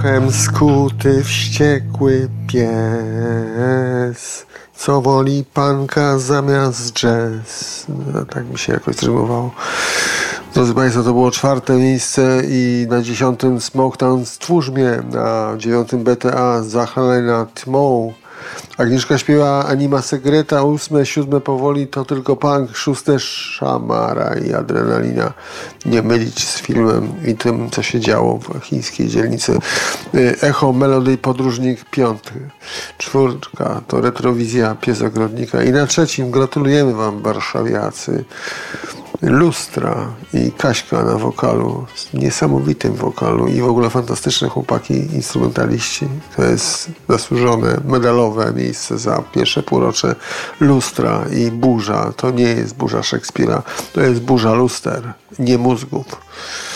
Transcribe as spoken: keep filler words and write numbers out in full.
duchem skuty wściekły pies, co woli panka zamiast jazz. No, tak mi się jakoś zrymowało. Drodzy Państwo, to było czwarte miejsce i na dziesiątym Smoketown Stwórz mnie, na dziewiątym B T A Zachalena Tmą. Agnieszka śpiewa Anima Segreta, ósme, siódme powoli to tylko punk, szóste Szamara i Adrenalina. Nie mylić z filmem i tym, co się działo w chińskiej dzielnicy. Echo Melody Podróżnik piąty. Czwórka to Retrowizja Pies Ogrodnika. I na trzecim gratulujemy Wam, warszawiacy, Lustra i Kaśka na wokalu, niesamowitym wokalu i w ogóle fantastyczne chłopaki, instrumentaliści. To jest zasłużone, medalowe miejsce za pierwsze półrocze. Lustra i Burza, to nie jest burza Szekspira, to jest burza luster, nie mózgów.